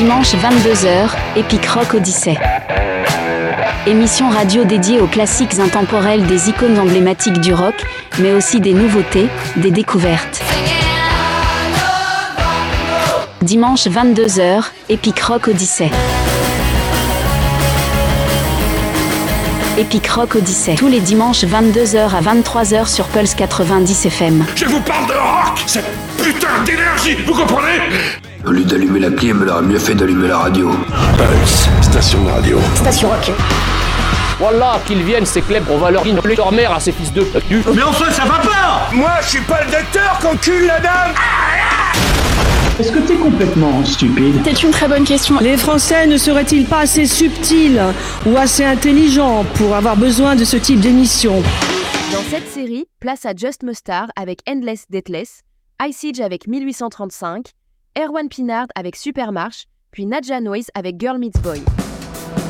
Dimanche 22h, Epic Rock Odyssey. Émission radio dédiée aux classiques intemporels des icônes emblématiques du rock, mais aussi des nouveautés, des découvertes. Dimanche 22h, Epic Rock Odyssey. Epic Rock Odyssey. Tous les dimanches 22h à 23h sur Pulse 90 FM. Je vous parle de rock, cette putain d'énergie, vous comprenez? Au lieu d'allumer la clim, elle aurait mieux fait d'allumer la radio. Pulse, station de radio. Station rock. Voilà, qu'ils viennent, ces clèbres, on va leur innoler leur mère à ces fils de pute. Mais enfin, ça va pas! Moi, je suis pas le docteur qu'encule la dame! Est-ce que t'es complètement stupide? C'est une très bonne question. Les Français ne seraient-ils pas assez subtils ou assez intelligents pour avoir besoin de ce type d'émission? Dans cette série, place à Just Mustard avec Endless Deathless, Ice Age avec 1835, Erwan Pinard avec Supermarch, puis Nadja Noise avec Girl Meets Boy.